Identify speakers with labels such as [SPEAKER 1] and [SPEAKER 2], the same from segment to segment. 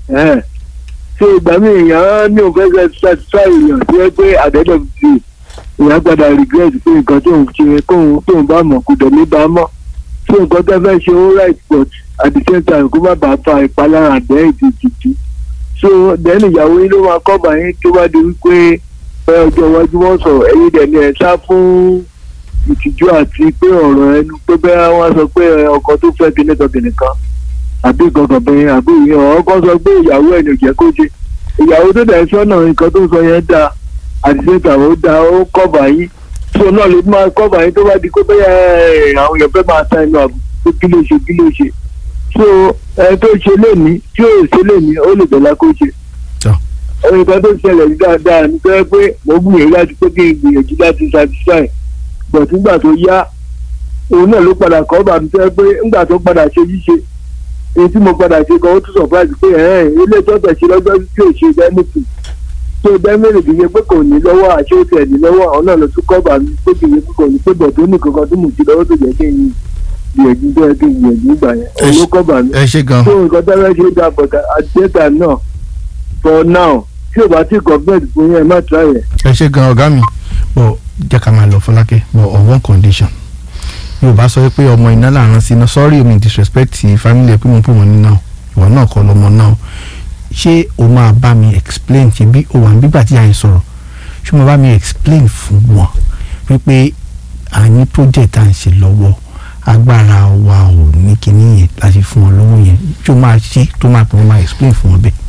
[SPEAKER 1] ṣé ìgbà míì èèyàn ní òun fẹ́ satisfy èèyàn tó yẹ pé àdẹ́dọ̀ ti èèyàn padà regret pé nǹkan tó ń ṣe tóun bá mọ̀ kò dẹ̀ ní bá mọ̀ ṣé nǹkan tó fẹ́ ṣe ó right but at the same time kó má bàa fa ìpalára àdẹ́ ìdìtìtì so then ìyàwó yín ló máa kọ́ bàyín tó bá di wípé ọjọ́ iwájú wọn sọ̀rọ̀ ẹ̀yin dẹ̀ ni ẹ̀ sá fún ìtìjú àti pé ọ̀rọ̀ ẹnu pé bẹ́ẹ̀ wọ́n sọ pé ọkọ tó fẹ́ kìnìkan àbí gọ̀gọ̀bẹ̀yìn àbí ìyẹn ọkọ sọ pé ìyàwó ẹ̀ ní ò jẹ́ kó ṣe ìyàwó tó dẹ̀ sọ́nà nǹkan tó sọ yẹn dáa àdìsẹ́ta ó dáa ó kọ́bà yín tó náà ló máa kọ́bà yín tó bá di pé bẹ́ẹ̀ àwọn èèyàn fẹ́ máa ta ẹnu àbùkù kí ló ṣe so ẹ tó ṣe lénìí tí ò ṣe lénìí ó lè bẹ̀lá kó ṣe ẹni kan tó ṣẹlẹ̀ dáadáa ní pé mo gbìyànjú láti pé kí n gbìyànjú láti satisfy but nígbà tó yá òun náà ló padà kọ́bà mi pé nígbà tó padà ṣe yíṣe èyí tí mo padà ṣe kan ó tún surprise pé ilé ìjọba ṣe lọ́jọ́ tí ò ṣe dẹ́mìtì tó dẹ́mìtì kì í ṣe pé kò ní lọ́wọ́ àṣé ó tẹ̀ ní lọ́wọ́ àwọn náà lọ tún kọ́bà mi pé kì í ṣe pé kò ní pé bọ̀ tó ní kankan tó mú sí lọ́wọ́ tó jẹ́ kí n gbìyànjú bẹ́ẹ̀ kí n gbìyànjú ìgbà yẹn òun ló kọ́bà mi.
[SPEAKER 2] ẹ ṣe gan.
[SPEAKER 1] tó nǹkan tẹ́lẹ̀ ṣe dá bọ̀dà àdéhùn náà for now tí ò bá tí gọ́ọ̀mẹ̀ntì fún yẹn má try ẹ̀.
[SPEAKER 2] ẹ ṣe gan ọ̀gá mi bọ̀ jẹ́ ká máa lọ Fọlákẹ́ bọ̀ on one condition yorùbá sọ pé ọmọ iná làrán sí iná sorry omi disrespect family ẹ pé mo pè wọ́n ní náà ìwọ náà kọ́ lọ́mọ náà ṣé o máa bá mi explain ṣe bí o wà nígbà tí a ń sọ̀rọ̀ ṣé o máa bá mi explain fún wọn wípé a ní project à ń ṣe lọ́wọ́ agbára wa ò ní kíní yẹn láti fún wọn lọ́wọ́ yẹn ṣé o máa ṣe tó máa pè wọ́n máa explain fún wọn bẹ́ẹ̀.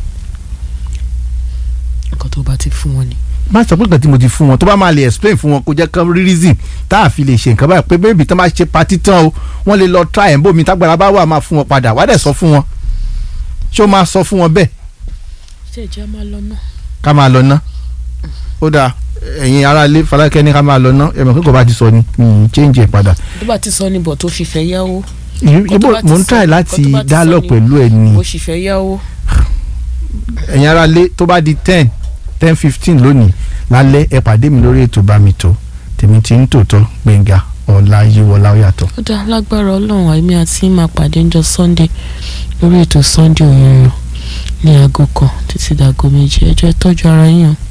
[SPEAKER 3] nǹkan tó bá ti fún wọn ni.
[SPEAKER 2] má sọ pé nǹkan tí mo ti fún wọn tó bá máa lè explain fún wọn kó jẹ́ kán rí reason tá a fi lè ṣe nǹkan báyìí pé bébì tán bá ṣe patí tán o wọ́n lè lọ try ẹ̀ ń bómi tágbára bá wà máa fún wọn padà wá dẹ̀ sọ fún wọn ṣé o máa sọ fún wọn bẹ́ẹ̀.
[SPEAKER 3] ṣé ìjẹ́ máa lọ náà.
[SPEAKER 2] ká máa lọ ná ó dáa ẹ̀yin aráalé Fọlákẹ́ ní ká máa lọ ná ẹ̀mọ̀ kíkọ́ bá ti sọ ni change ẹ̀ padà.
[SPEAKER 3] tó bá ti sọ ni bọ̀ tó fi fẹ́ yáwó.
[SPEAKER 2] mo ń try láti dialogue pẹ̀lú ẹ̀ ni.
[SPEAKER 3] mo sì fẹ́ yáwó.
[SPEAKER 2] ẹ̀yin aráalé tó bá di 10:15 lónìí lálẹ́ ẹ pàdé mi lórí ètò bá mi tó tèmi tí ń tòótọ́ Gbẹ́ngà Ọláyíwọlá ó yàtọ̀.
[SPEAKER 3] ó dá lágbára Ọlọ́run àìmí àti máa pàdé ńjọ́ Sunday lórí ètò Sunday Oyoyo ní aago kan títí dàgọ́ méjì ẹjọ́ ìtọ́jú ara yín o.